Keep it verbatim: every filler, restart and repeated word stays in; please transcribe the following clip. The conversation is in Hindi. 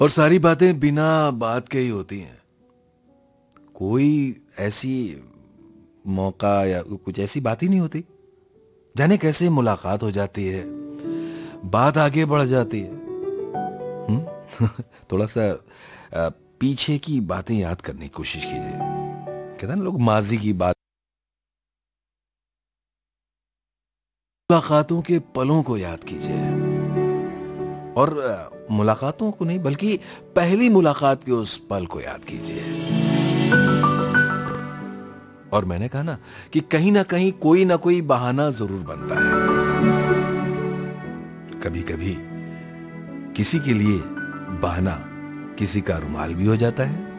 और सारी बातें बिना बात के ही होती हैं। कोई ऐसी मौका या कुछ ऐसी बात ही नहीं होती। जाने कैसे मुलाकात हो जाती है, बात आगे बढ़ जाती है। हम्म? थोड़ा सा अ, पीछे की बातें याद करने की कोशिश कीजिए। कहते हैं ना लोग, माजी की बात, मुलाकातों के पलों को याद कीजिए। और अ, मुलाकातों को नहीं, बल्कि पहली मुलाकात के उस पल को याद कीजिए। और मैंने कहा ना कि कहीं ना कहीं कोई ना कोई बहाना जरूर बनता है। कभी कभी किसी के लिए बहाना किसी का रुमाल भी हो जाता है।